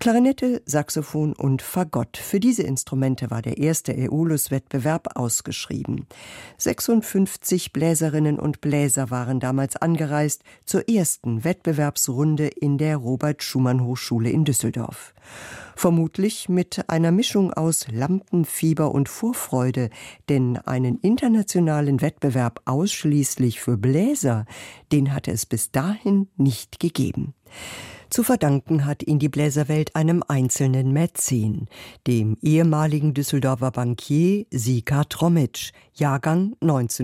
Klarinette, Saxophon und Fagott. Für diese Instrumente war der erste Aeolus-Wettbewerb ausgeschrieben. 56 Bläserinnen und Bläser waren damals angereist zur ersten Wettbewerbsrunde in der Robert-Schumann-Hochschule in Düsseldorf. Vermutlich mit einer Mischung aus Lampenfieber und Vorfreude, denn einen internationalen Wettbewerb ausschließlich für Bläser, den hatte es bis dahin nicht gegeben. Zu verdanken hat ihn die Bläserwelt einem einzelnen Mäzen, dem ehemaligen Düsseldorfer Bankier Sika Tromitsch, Jahrgang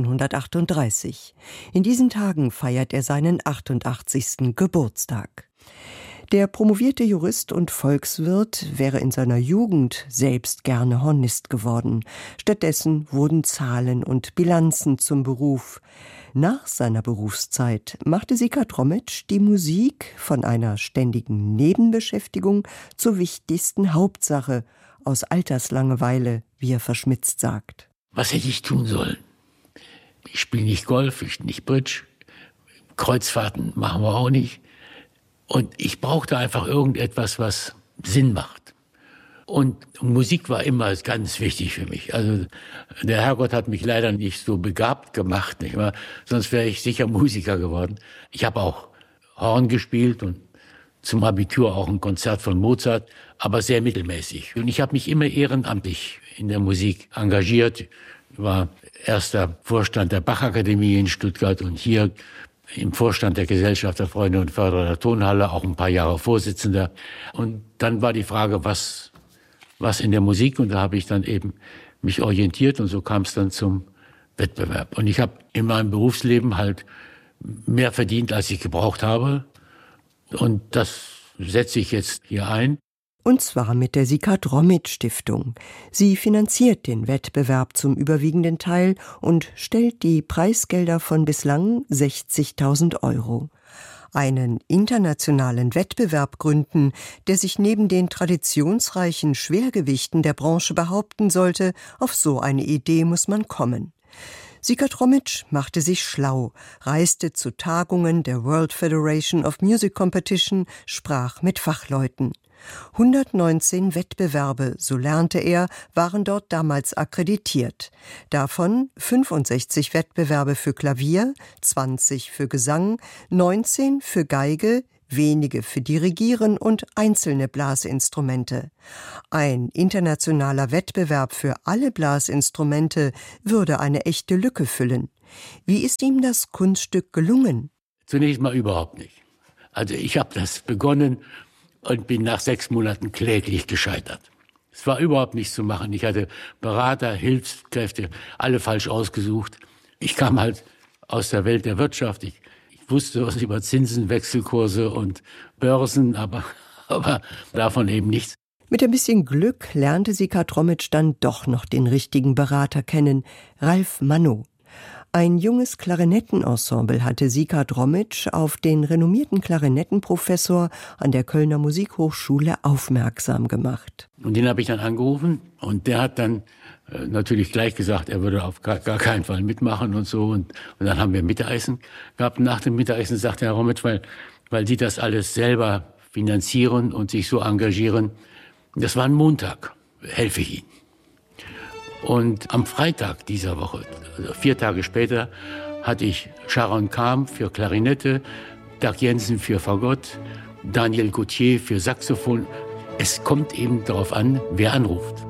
1938. In diesen Tagen feiert er seinen 88. Geburtstag. Der promovierte Jurist und Volkswirt wäre in seiner Jugend selbst gerne Hornist geworden. Stattdessen wurden Zahlen und Bilanzen zum Beruf. Nach seiner Berufszeit machte Sika Tromitsch die Musik von einer ständigen Nebenbeschäftigung zur wichtigsten Hauptsache, aus Alterslangeweile, wie er verschmitzt sagt. Was hätte ich tun sollen? Ich spiele nicht Golf, ich nicht Bridge, Kreuzfahrten machen wir auch nicht. Und ich brauchte einfach irgendetwas, was Sinn macht. Und Musik war immer ganz wichtig für mich. Also der Herrgott hat mich leider nicht so begabt gemacht, nicht wahr? Sonst wäre ich sicher Musiker geworden. Ich habe auch Horn gespielt und zum Abitur auch ein Konzert von Mozart, aber sehr mittelmäßig. Und ich habe mich immer ehrenamtlich in der Musik engagiert. Ich war erster Vorstand der Bachakademie in Stuttgart und hier im Vorstand der Gesellschaft der Freunde und Förderer der Tonhalle, auch ein paar Jahre Vorsitzender. Und dann war die Frage, was in der Musik, und da habe ich dann eben mich orientiert und so kam es dann zum Wettbewerb. Und ich habe in meinem Berufsleben halt mehr verdient, als ich gebraucht habe und das setze ich jetzt hier ein. Und zwar mit der Sika Tromitsch Stiftung. Sie finanziert den Wettbewerb zum überwiegenden Teil und stellt die Preisgelder von bislang 60.000 €. Einen internationalen Wettbewerb gründen, der sich neben den traditionsreichen Schwergewichten der Branche behaupten sollte, auf so eine Idee muss man kommen. Sika Tromitsch machte sich schlau, reiste zu Tagungen der World Federation of Music Competition, sprach mit Fachleuten. 119 Wettbewerbe, so lernte er, waren dort damals akkreditiert. Davon 65 Wettbewerbe für Klavier, 20 für Gesang, 19 für Geige, wenige für Dirigieren und einzelne Blasinstrumente. Ein internationaler Wettbewerb für alle Blasinstrumente würde eine echte Lücke füllen. Wie ist ihm das Kunststück gelungen? Zunächst mal überhaupt nicht. Also ich habe das begonnen und bin nach 6 Monaten kläglich gescheitert. Es war überhaupt nichts zu machen. Ich hatte Berater, Hilfskräfte, alle falsch ausgesucht. Ich kam halt aus der Welt der Wirtschaft. Ich wusste was über Zinsen, Wechselkurse und Börsen, aber davon eben nichts. Mit ein bisschen Glück lernte Sika Tromitsch dann doch noch den richtigen Berater kennen, Ralf Manno. Ein junges Klarinettenensemble hatte Sika Tromitsch auf den renommierten Klarinettenprofessor an der Kölner Musikhochschule aufmerksam gemacht. Und den habe ich dann angerufen und der hat dann natürlich gleich gesagt, er würde auf gar keinen Fall mitmachen und so. Und dann haben wir Mittagessen gehabt. Nach dem Mittagessen sagte Herr Tromitsch, weil die das alles selber finanzieren und sich so engagieren, das war ein Montag, helfe ich Ihnen. Und am Freitag dieser Woche, also 4 Tage später, hatte ich Sharon Kahn für Klarinette, Dag Jensen für Fagott, Daniel Gauthier für Saxophon. Es kommt eben darauf an, wer anruft.